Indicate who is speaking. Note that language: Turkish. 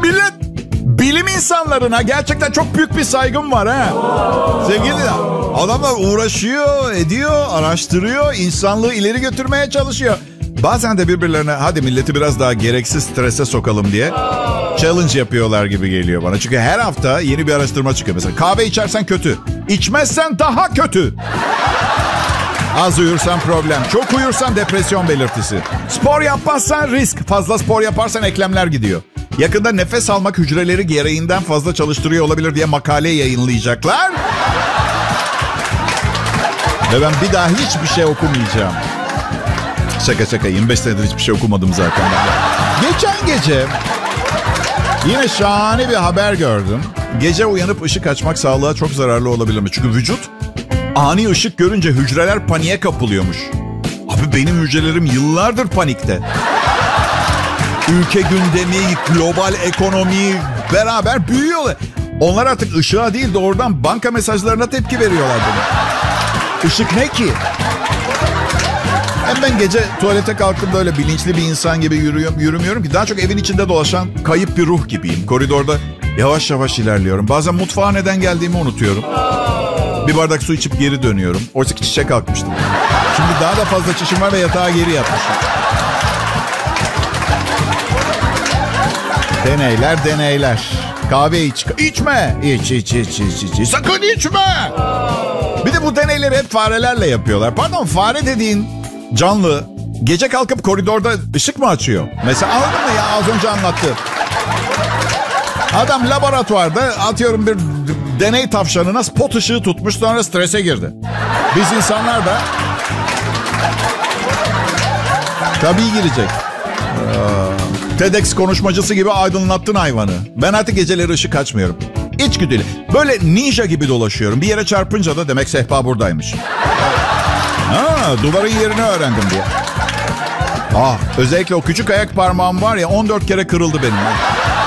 Speaker 1: Millet, bilim insanlarına gerçekten çok büyük bir saygım var ha. Sevgili adamlar uğraşıyor, ediyor, araştırıyor, insanlığı ileri götürmeye çalışıyor. Bazen de birbirlerine hadi milleti biraz daha gereksiz strese sokalım diye challenge yapıyorlar gibi geliyor bana. Çünkü her hafta yeni bir araştırma çıkıyor. Mesela kahve içersen kötü, içmezsen daha kötü. Az uyursan problem, çok uyursan depresyon belirtisi. Spor yapmazsan risk, fazla spor yaparsan eklemler gidiyor. Yakında nefes almak hücreleri gereğinden fazla çalıştırıyor olabilir diye makale yayınlayacaklar. Ve ben bir daha hiçbir şey okumayacağım. Şaka 25 senedir hiçbir şey okumadım zaten. Geçen gece yine şahane bir haber gördüm. Gece uyanıp ışık açmak sağlığa çok zararlı olabilir mi? Çünkü vücut ani ışık görünce hücreler paniğe kapılıyormuş. Abi benim hücrelerim yıllardır panikte. Ülke gündemi, global ekonomi beraber büyüyorlar. Onlar artık ışığa değil doğrudan banka mesajlarına tepki veriyorlar buna. Işık ne ki? Hem ben gece tuvalete kalktım böyle bilinçli bir insan gibi yürümüyorum ki. Daha çok evin içinde dolaşan kayıp bir ruh gibiyim. Koridorda yavaş yavaş ilerliyorum. Bazen mutfağa neden geldiğimi unutuyorum. Bir bardak su içip geri dönüyorum. Oysa ki çişe kalkmıştım. Şimdi daha da fazla çişim var ve yatağa geri yatmışım. Deneyler. Kahve içme. İç. Sakın içme. Bir de bu deneyleri hep farelerle yapıyorlar. Pardon, fare dediğin canlı gece kalkıp koridorda ışık mı açıyor? Mesela anladın mı ya, az önce anlattı. Adam laboratuvarda atıyorum bir deney tavşanına spot ışığı tutmuş, sonra strese girdi. Biz insanlar da tabii girecek. TEDx konuşmacısı gibi aydınlattın hayvanı. Ben artık geceleri ışık açmıyorum. İçgüdülü. Böyle ninja gibi dolaşıyorum. Bir yere çarpınca da demek sehpa buradaymış. Duvarın yerini öğrendim diye. Özellikle o küçük ayak parmağım var ya, 14 kere kırıldı benim.